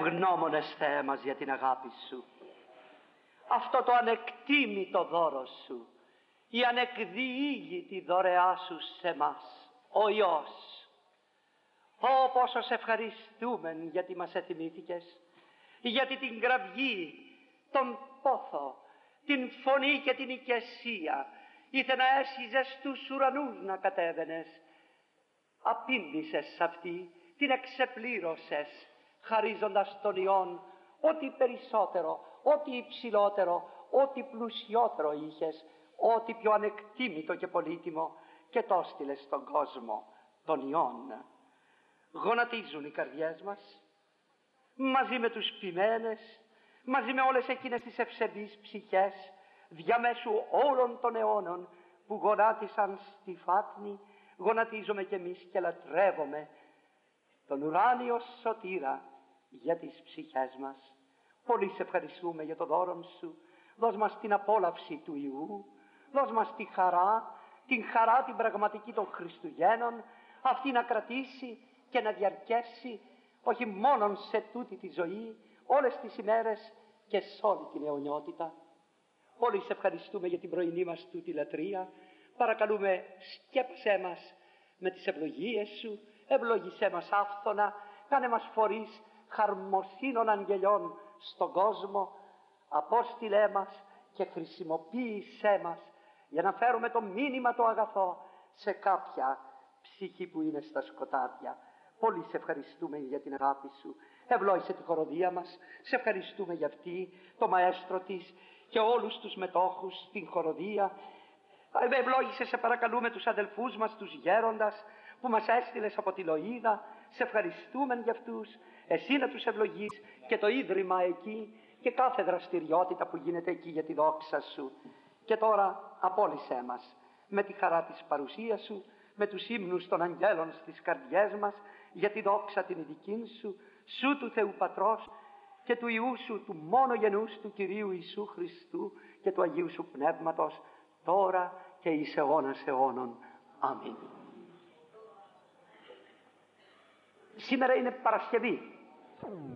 Ευγνώμονες Θεέ μας για την αγάπη Σου, αυτό το ανεκτήμητο δώρο Σου, η ανεκδιήγητη δωρεά Σου σε μας, ο Υιός. Ω πόσο σε ευχαριστούμε γιατί μας εθυμήθηκες, γιατί την κραυγή, τον πόθο, την φωνή και την οικεσία ήθε να έσχιζες στους ουρανούς να κατέβαινες. Απήντησες σ' αυτή, την εξεπλήρωσες, χαρίζοντας τον Υιόν ό,τι περισσότερο, ό,τι υψηλότερο, ό,τι πλουσιότερο είχες, ό,τι πιο ανεκτήμητο και πολύτιμο, και το έστειλες στον κόσμο, τον Υιόν. Γονατίζουν οι καρδιές μας, μαζί με τους ποιμένες, μαζί με όλες εκείνες τις ευσεβείς ψυχές, διαμέσου όλων των αιώνων που γονάτισαν στη φάτνη, γονατίζουμε κι εμείς και λατρεύουμε τον ουράνιο σωτήρα για τις ψυχές μας. Πολύ σε ευχαριστούμε για το δώρο Σου. Δώσ' μας την απόλαυση του Υιού, δώσ' μας την χαρά την πραγματική των Χριστουγέννων, αυτή να κρατήσει και να διαρκέσει όχι μόνον σε τούτη τη ζωή, όλες τις ημέρες και σε όλη την αιωνιότητα. Πολύ σε ευχαριστούμε για την πρωινή μας τούτη λατρεία. Παρακαλούμε, σκέπασέ μας με τις ευλογίες Σου, ευλόγησέ μας άφθονα, κάνε μας φορείς χαρμοσύνων αγγελιών στον κόσμο, απόστειλέ μας και χρησιμοποίησέ μας για να φέρουμε το μήνυμα το αγαθό σε κάποια ψυχή που είναι στα σκοτάδια. Πολύ σε ευχαριστούμε για την αγάπη Σου. Ευλόγησε τη χοροδία μας. Σε ευχαριστούμε για αυτή, το μαέστρο της και όλους τους μετόχους στην χοροδία. Ευλόγησε, σε παρακαλούμε, τους αδελφούς μας, τους γέροντας που μας έστειλες από τη Λοΐδα. Σε ευχαριστούμε για αυτούς. Εσύ να τους ευλογείς και το ίδρυμα εκεί και κάθε δραστηριότητα που γίνεται εκεί για τη δόξα Σου. Και τώρα απόλυσέ μας με τη χαρά της παρουσίας Σου, με τους ύμνους των αγγέλων στις καρδιές μας, για τη δόξα την ειδική Σου του Θεού Πατρός και του Υιού Σου, του μόνο γενούς του Κυρίου Ιησού Χριστού και του Αγίου Σου Πνεύματος, τώρα και εις αιώνας αιώνων. Αμήν. Σήμερα είναι Παρασκευή.